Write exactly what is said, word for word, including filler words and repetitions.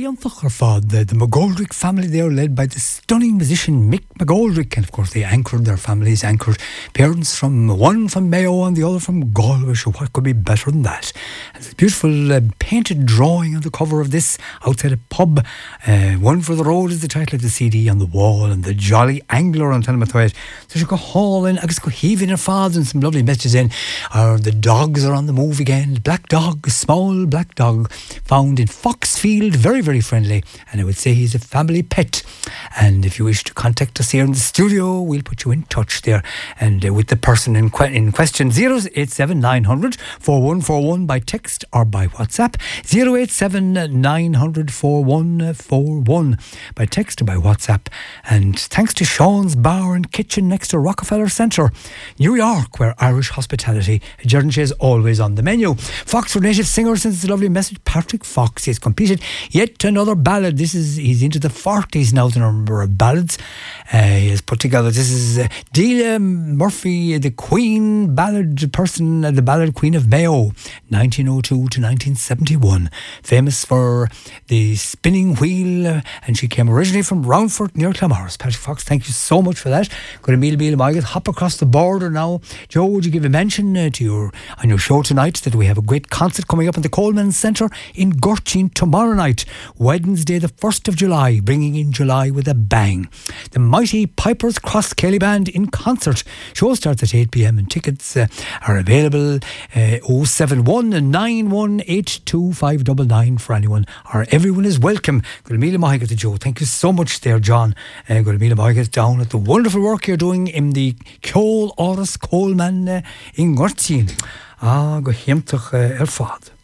Iontach ar fad, the, the McGoldrick family, they are led by the stunning musician Mick McGoldrick, and of course they anchored, their families anchored parents from one from Mayo and the other from Galway, so what could be better than that? And there's a beautiful uh, painted drawing on the cover of this outside a pub. Uh, One for the Road is the title of the C D on the wall, and the Jolly Angler on Telmathoid. So you go haul in, I guess go heaving your fads and some lovely messages in. Or the dogs are on the move again. Black dog, a small black dog found in Foxfield, very, very friendly, and I would say he's a family pet. And if you wish to contact us here in the studio, we'll put you in touch there and uh, with the person in, que- in question. zero eight seven nine hundred four one four one by text or by WhatsApp. zero eight seven nine hundred four one four one by text or by WhatsApp. And thanks to Sean's Bar and Kitchen next to Rockefeller Centre, New York, where Irish hospitality is always on the menu. Foxford native singer sends a lovely message. Patrick Fox has completed yet another ballad. This is, he's into the forties now, the number of ballads uh, he has put together. This is uh, Delia Murphy, the Queen ballad person, uh, the ballad Queen of Mayo, nineteen oh two to nineteen seventy-one. Famous for the spinning wheel, uh, and she came originally from Roundford near Clamorris. Patrick Fox, thank you so much for that. Go to Meal Meal Market, hop across the border now. Joe, would you give a mention uh, to your on your show tonight that we have a great concert coming up in the Coleman Centre in Gurteen tomorrow night, Wednesday the first of July, bringing in July with a bang. The mighty Pipers Cross Kelly Band in concert. Show starts at eight p.m. and tickets uh, are available uh, oh seven one nine one eight two five nine nine for anyone, or everyone is welcome. Go to Mila Mahigat to Joe. Thank you so much there, John. Uh, go to Mila Mahigat down at the wonderful work you're doing in the Ceol Áras Coleman uh, in Gurteen. Ah, go hiamtach uh, er fad.